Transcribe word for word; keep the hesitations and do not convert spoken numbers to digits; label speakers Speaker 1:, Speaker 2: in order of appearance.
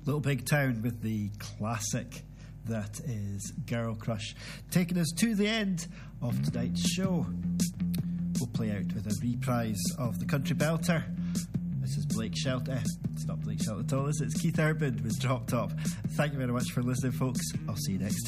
Speaker 1: Little Big Town with the classic that is Girl Crush, taking us to the end of tonight's show. We'll play out with a reprise of the Country Belter. This is Blake Shelton. It's not Blake Shelton at all, is it? It's Keith Urban with Drop Top. Thank you very much for listening, folks. I'll see you next time.